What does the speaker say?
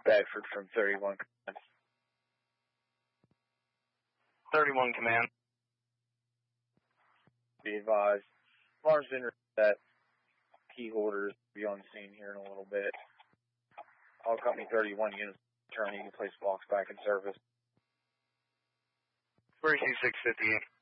Bedford from 31 Command. 31 Command. Be advised, Marsden that key holders will be on the scene here in a little bit. All Company 31 units returning. You can place blocks back in service. 32658.